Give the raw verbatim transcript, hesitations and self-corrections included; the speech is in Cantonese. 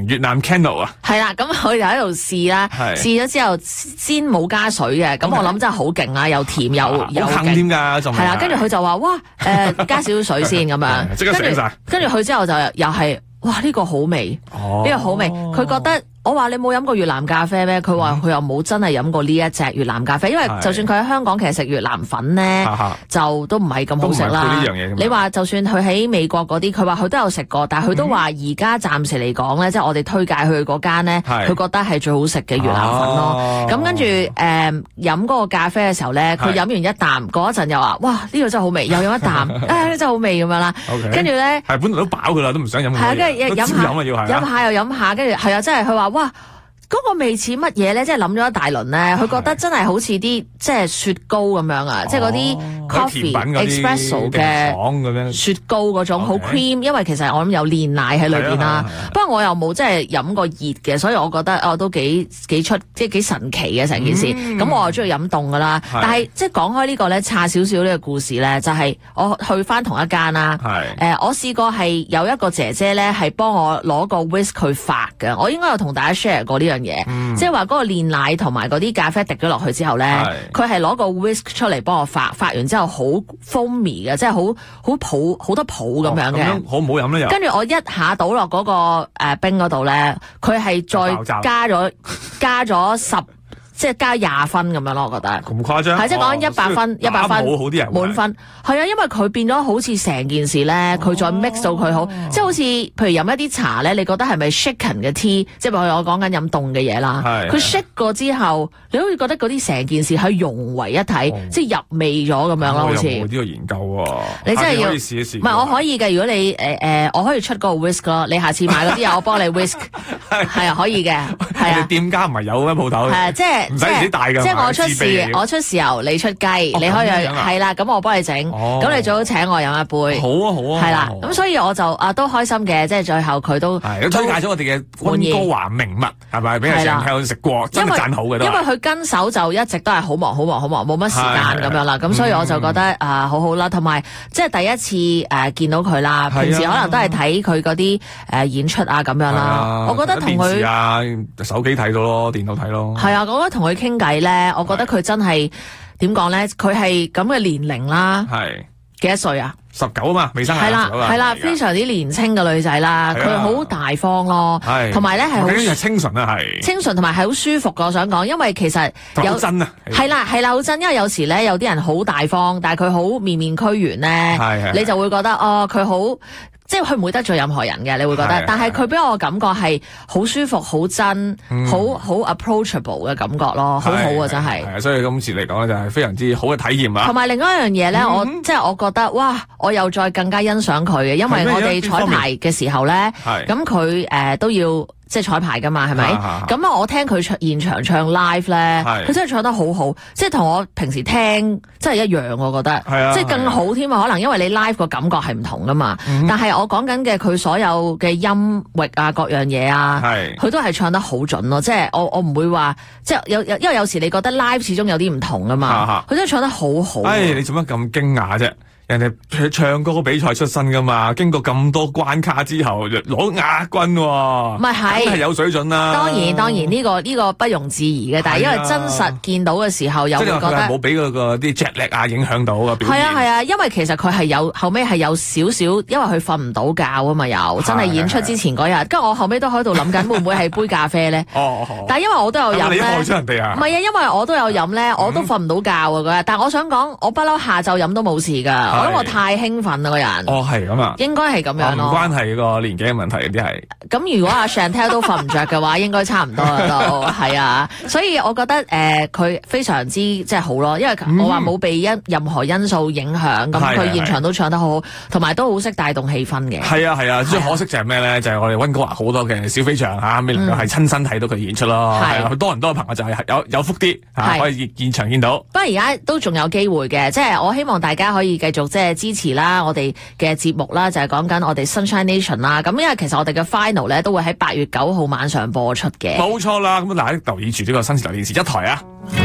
越南 Candle 啊。 係啦，咁佢就喺度試啦，試咗之後先冇加水嘅，咁我諗真係好勁啦，又甜又又好坑添㗎，仲係啦，跟住佢就話哇誒加少少水先咁樣， 即刻醒晒。 跟住佢之後就又係哇呢個好味，呢個好味，佢覺得。我話你冇飲過越南咖啡咩？佢話佢又冇真係飲過呢一隻越南咖啡，因為就算佢喺香港其實食越南粉咧，就都唔係咁好食啦。你話就算佢喺美國嗰啲，佢話佢都有食過，但係佢都話而家暫時嚟講咧，即係我哋推介去嗰間咧，佢覺得係最好食嘅越南粉咯。咁跟住誒飲嗰個咖啡嘅時候咧，佢飲完一啖，過一陣又話哇呢個真係好味，又飲一啖，啊真係好味咁樣啦。跟住咧係本來都飽噶啦，都唔想飲。 係啊，跟住飲下飲下又飲下，跟住係啊，真係佢話哇。嗰個味似乜嘢咧？即係諗咗一大輪咧，佢覺得真係好似啲即係雪糕咁樣啊！即係嗰啲 coffee espresso 嘅雪糕嗰種好 cream，因為其實我諗有煉奶喺裏邊啦。不過我又冇即係飲過熱嘅，所以我覺得哦都幾幾出即係幾神奇嘅成件事。咁我又中意飲凍噶啦。但係即係講開呢個咧，差少少呢個故事咧，就係我去翻同一間啦。誒，我試過係有一個姐姐咧，係幫我攞個 whisk 去發嘅。我應該有同大家 share 過呢樣嘢，嗯、即係話嗰個煉奶同埋嗰啲咖啡滴咗落去之後咧，佢係攞個 whisk 出嚟幫我發，發完之後好 foamy 嘅，即係好好泡好多泡咁樣嘅。 咁好唔好飲咧？又跟住我一下倒落嗰個誒冰嗰度咧，佢係再加咗加咗十。即係加廿分咁樣咯，我覺得咁誇張， 係即係講緊一百分，一百分好好啲人滿分，係啊，因為佢變咗好似成件事咧，佢再 mix 到佢好，哦、即係好似譬如飲一啲茶咧，你覺得係咪 shaken 嘅 tea？即係我我講緊飲凍嘅嘢啦，佢 shake 過之後，你好似覺得嗰啲成件事係融為一體，哦、即係入味咗咁樣咯，好似。 我呢個研究喎， 你真係要可以試一試。 唔係我可以嘅，如果你誒誒、呃，我可以出嗰個 whisk 咯，你下次買嗰啲嘢，我幫你 whisk， 係啊，可以嘅，係啊。 店家唔係有咩鋪頭？係啊，即係。 唔使自己帶㗎。 即係我出豉，我出豉油，你出雞，哦、你可以係啦，咁我幫你整，咁、哦、你最好請我飲一杯。 好啊，好啊， 係啦，咁所以我就啊都開心嘅，即係最後佢都係推介咗我哋嘅溫哥華名物，係咪俾人成日食過，真係讚好嘅都。 因為佢跟手就一直都係好忙、好忙、好忙，冇乜時間咁樣啦，咁所以我就覺得啊、呃、好好啦，同埋即係第一次誒、呃、見到佢啦，平時可能都係睇佢嗰啲誒演出啊咁樣啦，我覺得同佢啊手機睇到咯，電腦睇咯， 係啊，我覺得同佢傾偈咧。我覺得佢真係點講咧？佢係咁嘅年齡啦，係幾多歲啊？ 十九啊嘛，未生係啦，係啦，非常之年輕嘅女仔啦。佢好大方咯，同埋咧係好清純啊，係清純，同埋係好舒服。我想講，因為其實有真啊， 係啦係啦好真。因為有時咧有啲人好大方，但係佢好面面俱圓咧，你就會覺得哦佢好。即係佢唔會得罪任何人嘅，你會覺得，但係佢俾我感覺係好舒服、好真、好好 approachable 嘅感覺咯，好好啊，真係。 係，所以今次嚟講咧就係非常之好嘅體驗啊。 同埋另外一樣嘢咧，我即係我覺得，哇！我又再更加欣賞佢嘅，因為我哋彩排嘅時候咧，咁佢誒都要。即係彩排噶嘛，係咪？咁啊，我聽佢唱現場唱 live 咧，佢真係唱得好好，即係同我平時聽真係一樣，我覺得，即係更好添啊！可能因為你 live 個感覺係唔同噶嘛，但係我講緊嘅佢所有嘅音域啊，各樣嘢啊，佢都係唱得好準咯。即係我我唔會話，即係有有，因為有時你覺得 live 始終有啲唔同噶嘛，佢真係唱得好好。 唉，你做乜咁驚訝啫？人哋唱歌比賽出身噶嘛，經過咁多關卡之後攞亞軍喎，唔係係係有水準啦。 當然當然呢個呢個不容置疑嘅，但係因為真實見到嘅時候，又會覺得冇俾嗰個啲 jet lag 啊影響到個表現。 係啊係啊，因為其實佢係有後尾係有少少，因為佢瞓唔到覺啊嘛，又真係演出之前嗰日，跟住我後尾都喺度諗緊會唔會係杯咖啡咧？哦，但係因為我都有飲咧，你害咗人哋啊？唔係啊，因為我都有飲咧，我都瞓唔到覺啊嗰日。但係我想講，我不嬲下晝飲都冇事㗎。我諗我太興奮啦個人。 哦，係咁啊， 應該係咁樣咯。 唔關係個年紀嘅問題，啲係。 咁如果阿 Chantel 都瞓唔着嘅話，應該差唔多啦都係啊。所以我覺得誒佢非常之即係好咯，因為我話冇被一任何因素影響，咁佢現場都唱得好好，同埋都好識帶動氣氛嘅。係啊係啊，最可惜就係咩咧？就係我哋溫哥華好多嘅小飛象嚇，未能夠係親身睇到佢演出咯。係啊，多人多嘅朋友就係有有福啲嚇，可以現場見到。不過而家都仲有機會嘅，即係我希望大家可以繼續即係支持啦，我哋嘅節目啦，就係講緊我哋 Sunshine Nation 啦。咁因為其實我哋嘅 final 咧都會喺八月九號晚上播出嘅。冇錯啦，咁大家留意住呢個新時代電視一台啊。